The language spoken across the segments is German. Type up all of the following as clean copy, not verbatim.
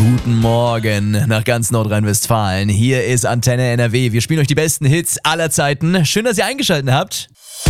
Guten Morgen nach ganz Nordrhein-Westfalen. Hier ist Antenne NRW. Wir spielen euch die besten Hits aller Zeiten. Schön, dass ihr eingeschaltet habt.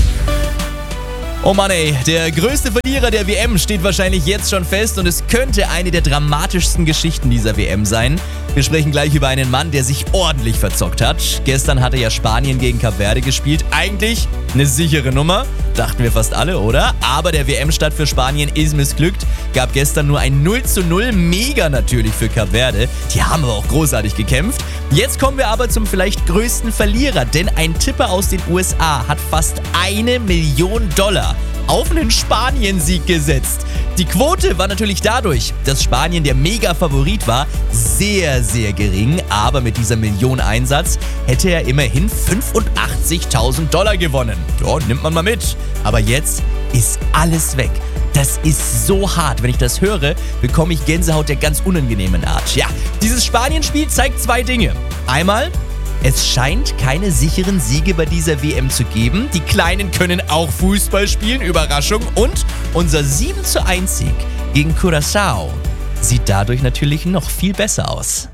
Oh Mann ey, der größte Verlierer der WM steht wahrscheinlich jetzt schon fest und es könnte eine der dramatischsten Geschichten dieser WM sein. Wir sprechen gleich über einen Mann, der sich ordentlich verzockt hat. Gestern hatte ja Spanien gegen Kap Verde gespielt. Eigentlich eine sichere Nummer, dachten wir fast alle, oder? Aber der WM-Start für Spanien ist missglückt. Gab gestern nur ein 0:0, mega natürlich für Kap Verde. Die haben aber auch großartig gekämpft. Jetzt kommen wir aber zum vielleicht größten Verlierer, denn ein Tipper aus den USA hat fast $1 Million auf einen Spanien-Sieg gesetzt. Die Quote war natürlich dadurch, dass Spanien der Mega-Favorit war, sehr, sehr gering. Aber mit dieser Millionen-Einsatz hätte er immerhin $85.000 gewonnen. Ja, nimmt man mal mit. Aber jetzt ist alles weg. Das ist so hart. Wenn ich das höre, bekomme ich Gänsehaut der ganz unangenehmen Art. Ja, dieses Spanien-Spiel zeigt zwei Dinge. Einmal: es scheint keine sicheren Siege bei dieser WM zu geben. Die Kleinen können auch Fußball spielen, Überraschung. Und unser 7:1-Sieg gegen Curaçao sieht dadurch natürlich noch viel besser aus.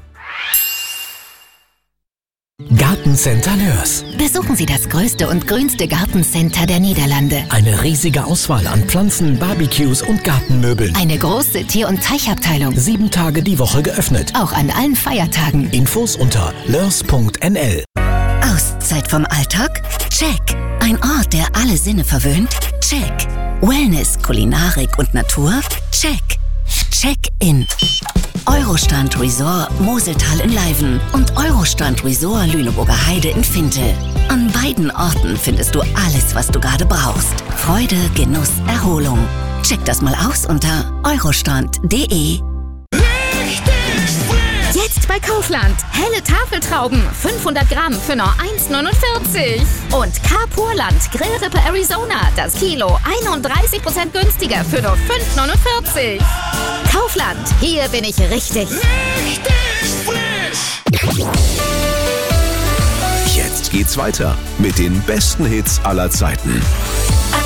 Gartencenter Lörs. Besuchen Sie das größte und grünste Gartencenter der Niederlande. Eine riesige Auswahl an Pflanzen, Barbecues und Gartenmöbeln. Eine große Tier- und Teichabteilung. 7 Tage die Woche geöffnet. Auch an allen Feiertagen. Infos unter lörs.nl. Auszeit vom Alltag? Check. Ein Ort, der alle Sinne verwöhnt? Check. Wellness, Kulinarik und Natur? Check. Check-in. Eurostrand Resort Moseltal in Leiven und Eurostrand Resort Lüneburger Heide in Finte. An beiden Orten findest du alles, was du gerade brauchst. Freude, Genuss, Erholung. Check das mal aus unter eurostrand.de. Jetzt bei Kaufland. Helle Tafeltrauben, 500 Gramm für nur 1,49. Und Carpurland Grillrippe Arizona, das Kilo 31% günstiger für nur 5,49. Kaufland, hier bin ich richtig. Jetzt geht's weiter mit den besten Hits aller Zeiten.